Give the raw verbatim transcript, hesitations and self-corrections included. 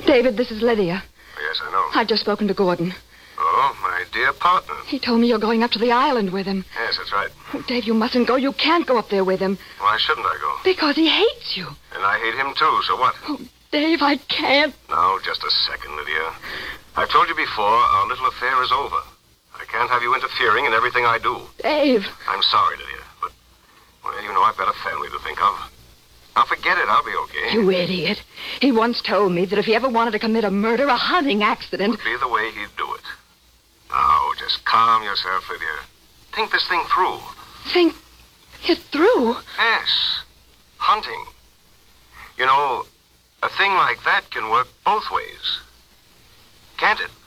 David, this is Lydia. Yes, I know. I've just spoken to Gordon. Oh, my dear partner. He told me you're going up to the island with him. Yes, that's right. Oh, Dave, you mustn't go. You can't go up there with him. Why shouldn't I go? Because he hates you. And I hate him, too, so what? Oh, Dave, I can't. Now, just a second, Lydia. I've told you before, our little affair is over. I can't have you interfering in everything I do. Dave. I'm sorry, Lydia, but, well, you know, I've got a family to think of. Now, forget it. I'll be okay. You idiot. He once told me that if he ever wanted to commit a murder, a hunting accident... Would be the way he'd do it. Now, just calm yourself, Lydia. Think this thing through. Think it through? Yes. Hunting. You know, a thing like that can work both ways. Can't it?